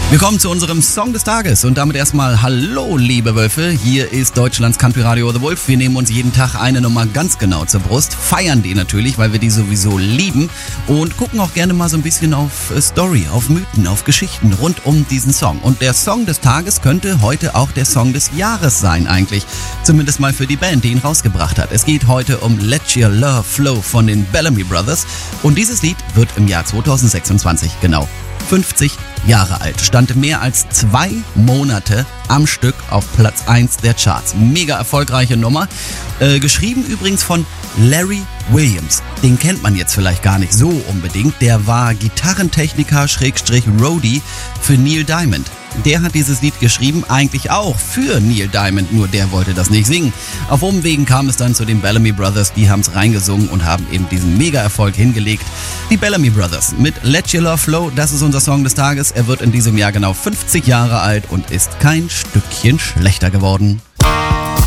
Wir kommen zu unserem Song des Tages und damit erstmal Hallo, liebe Wölfe. Hier ist Deutschlands Country Radio The Wolf. Wir nehmen uns jeden Tag eine Nummer ganz genau zur Brust, feiern die natürlich, weil wir die sowieso lieben und gucken auch gerne mal so ein bisschen auf Story, auf Mythen, auf Geschichten rund um diesen Song. Und der Song des Tages könnte heute auch der Song des Jahres sein eigentlich. Zumindest mal für die Band, die ihn rausgebracht hat. Es geht heute um Let Your Love Flow von den Bellamy Brothers und dieses Lied wird im Jahr 2026 genau 50 Jahre alt, stand mehr als 2 Monate am Stück auf Platz 1 der Charts. Mega erfolgreiche Nummer. Geschrieben übrigens von Larry Williams. Den kennt man jetzt vielleicht gar nicht so unbedingt. Der war Gitarrentechniker / Roadie für Neil Diamond. Der hat dieses Lied geschrieben, eigentlich auch für Neil Diamond, nur der wollte das nicht singen. Auf Umwegen kam es dann zu den Bellamy Brothers, die haben es reingesungen und haben eben diesen Mega-Erfolg hingelegt. Die Bellamy Brothers mit Let Your Love Flow, das ist unser Song des Tages. Er wird in diesem Jahr genau 50 Jahre alt und ist kein Stückchen schlechter geworden.